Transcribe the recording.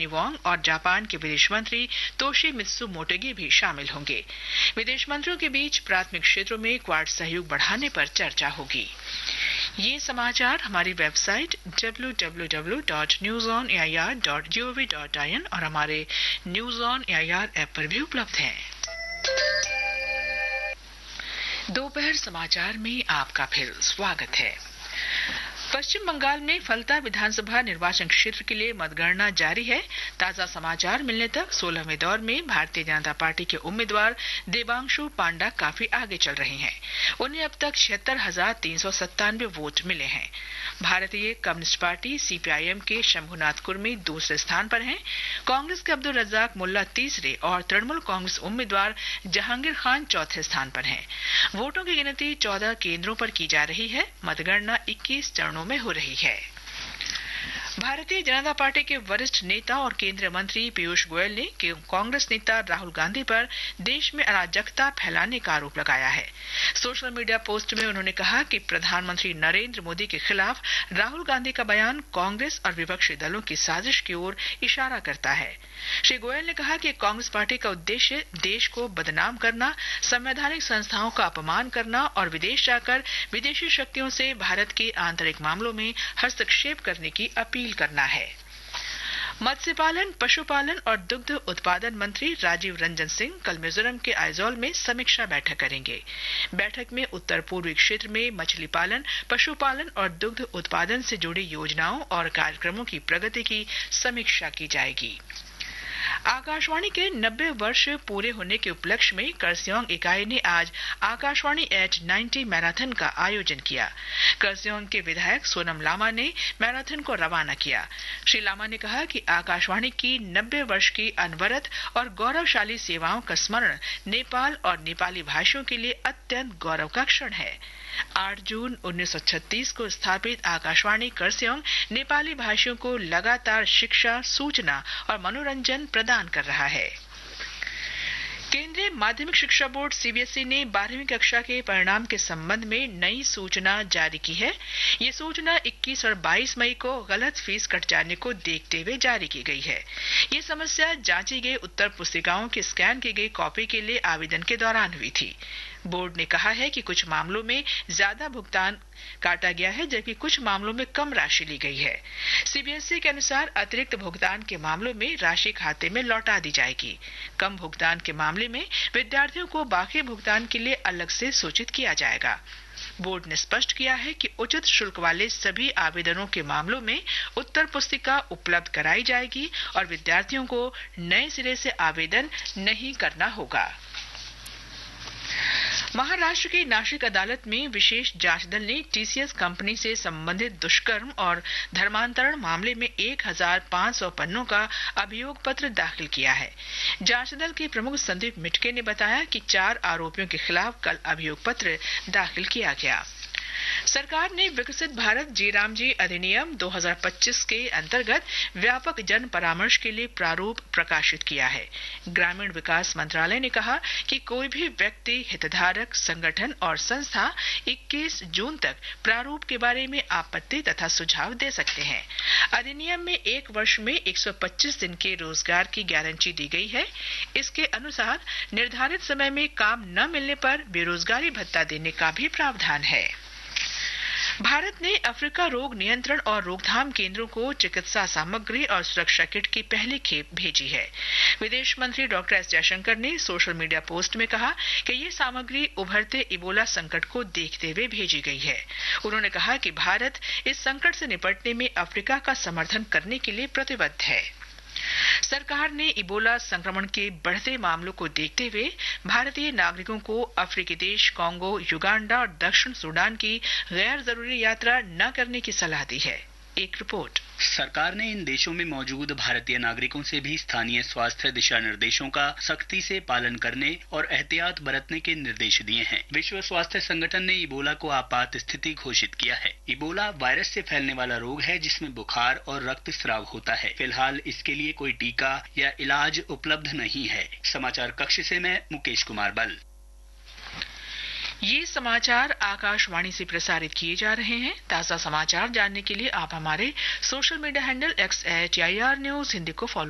Penney वांग और Japan के विदेश मंत्री तोशिमित्सु मोटेगी भी शामिल होंगे। विदेश मंत्रियों के बीच प्राथमिक क्षेत्रों में क्वाड सहयोग बढ़ाने पर चर्चा होगी। ये समाचार हमारी वेबसाइट www.newsonair.gov.in और हमारे न्यूज ऑन एआईआर ऐप पर भी उपलब्ध हैं। दोपहर समाचार में आपका फिर स्वागत है। पश्चिम बंगाल में फलता विधानसभा निर्वाचन क्षेत्र के लिए मतगणना जारी है। ताजा समाचार मिलने तक 16वें दौर में भारतीय जनता पार्टी के उम्मीदवार देवांशु पांडा काफी आगे चल रहे हैं। उन्हें अब तक 76,397 वोट मिले हैं। भारतीय कम्युनिस्ट पार्टी सीपीआईएम के शंभुनाथ कुर्मी दूसरे स्थान पर हैं। कांग्रेस के अब्दुल रज्जाक मुल्ला तीसरे और तृणमूल कांग्रेस उम्मीदवार जहांगीर खान चौथे स्थान पर हैं। वोटों की गिनती 14 केंद्रों पर की जा रही है। मतगणना 21 चरणों में हो रही है। भारतीय जनता पार्टी के वरिष्ठ नेता और केंद्रीय मंत्री पीयूष गोयल ने कांग्रेस नेता राहुल गांधी पर देश में अराजकता फैलाने का आरोप लगाया है। सोशल मीडिया पोस्ट में उन्होंने कहा कि प्रधानमंत्री नरेंद्र मोदी के खिलाफ राहुल गांधी का बयान कांग्रेस और विपक्षी दलों की साजिश की ओर इशारा करता है। श्री गोयल ने कहा कि कांग्रेस पार्टी का उद्देश्य देश को बदनाम करना, संवैधानिक संस्थाओं का अपमान करना और विदेश जाकर विदेशी शक्तियों से भारत के आंतरिक मामलों में हस्तक्षेप करने की अपील करना है। मत्स्य पालन, पशुपालन और दुग्ध उत्पादन मंत्री राजीव रंजन सिंह कल मिजोरम के आइजोल में समीक्षा बैठक करेंगे। बैठक में उत्तर पूर्वी क्षेत्र में मछली पालन, पशुपालन और दुग्ध उत्पादन से जुड़ी योजनाओं और कार्यक्रमों की प्रगति की समीक्षा की जाएगी। आकाशवाणी के 90 वर्ष पूरे होने के उपलक्ष्य में करसियोंग इकाई ने आज आकाशवाणी एट 90 मैराथन का आयोजन किया। करसियोंग के विधायक सोनम लामा ने मैराथन को रवाना किया। श्री लामा ने कहा कि आकाशवाणी की 90 वर्ष की अनवरत और गौरवशाली सेवाओं का स्मरण नेपाल और नेपाली भाषियों के लिए अत्यंत गौरव का क्षण है। 8 जून 1936 को स्थापित आकाशवाणी करसियोंग नेपाली भाषियों को लगातार शिक्षा, सूचना और मनोरंजन प्रदान कर रहा है। केंद्रीय माध्यमिक शिक्षा बोर्ड सीबीएसई ने 12वीं कक्षा के परिणाम के संबंध में नई सूचना जारी की है। ये सूचना 21 और 22 मई को गलत फीस कट जाने को देखते हुए जारी की गई है। ये समस्या जांची गई उत्तर पुस्तिकाओं की स्कैन की गई कॉपी के लिए आवेदन के दौरान हुई थी। बोर्ड ने कहा है कि कुछ मामलों में ज्यादा भुगतान काटा गया है, जबकि कुछ मामलों में कम राशि ली गई है। सीबीएसई के अनुसार अतिरिक्त भुगतान के मामलों में राशि खाते में लौटा दी जाएगी। कम भुगतान के मामले में विद्यार्थियों को बाकी भुगतान के लिए अलग से सूचित किया जाएगा। बोर्ड ने स्पष्ट किया है कि उचित शुल्क वाले सभी आवेदनों के मामलों में उत्तर पुस्तिका उपलब्ध कराई जाएगी और विद्यार्थियों को नए सिरे से आवेदन नहीं करना होगा। महाराष्ट्र की नासिक अदालत में विशेष जांच दल ने टीसीएस कंपनी से संबंधित दुष्कर्म और धर्मांतरण मामले में 1500 पन्नों का अभियोग पत्र दाखिल किया है। जांच दल के प्रमुख संदीप मिटके ने बताया कि 4 आरोपियों के खिलाफ कल अभियोग पत्र दाखिल किया गया। सरकार ने विकसित भारत जी राम जी अधिनियम 2025 के अंतर्गत व्यापक जन परामर्श के लिए प्रारूप प्रकाशित किया है। ग्रामीण विकास मंत्रालय ने कहा कि कोई भी व्यक्ति, हितधारक, संगठन और संस्था 21 जून तक प्रारूप के बारे में आपत्ति तथा सुझाव दे सकते हैं। अधिनियम में 1 वर्ष में 125 दिन के रोजगार की गारंटी दी गई है। इसके अनुसार निर्धारित समय में काम न मिलने पर बेरोजगारी भत्ता देने का भी प्रावधान है। भारत ने अफ्रीका रोग नियंत्रण और रोकथाम केंद्रों को चिकित्सा सामग्री और सुरक्षा किट की पहली खेप भेजी है। विदेश मंत्री डॉक्टर एस जयशंकर ने सोशल मीडिया पोस्ट में कहा कि ये सामग्री उभरते इबोला संकट को देखते हुए भेजी गई है। उन्होंने कहा कि भारत इस संकट से निपटने में अफ्रीका का समर्थन करने के लिए प्रतिबद्ध है। सरकार ने इबोला संक्रमण के बढ़ते मामलों को देखते हुए भारतीय नागरिकों को अफ्रीकी देश कांगो, युगांडा और दक्षिण सूडान की गैर जरूरी यात्रा न करने की सलाह दी है। एक रिपोर्ट। सरकार ने इन देशों में मौजूद भारतीय नागरिकों से भी स्थानीय स्वास्थ्य दिशा निर्देशों का सख्ती से पालन करने और एहतियात बरतने के निर्देश दिए हैं। विश्व स्वास्थ्य संगठन ने इबोला को आपात स्थिति घोषित किया है। इबोला वायरस से फैलने वाला रोग है जिसमें बुखार और रक्तस्राव होता है। फिलहाल इसके लिए कोई टीका या इलाज उपलब्ध नहीं है। समाचार कक्ष से मैं मुकेश कुमार बल। ये समाचार आकाशवाणी से प्रसारित किए जा रहे हैं। ताजा समाचार जानने के लिए आप हमारे social media handle X @AIR News Hindi को फॉलो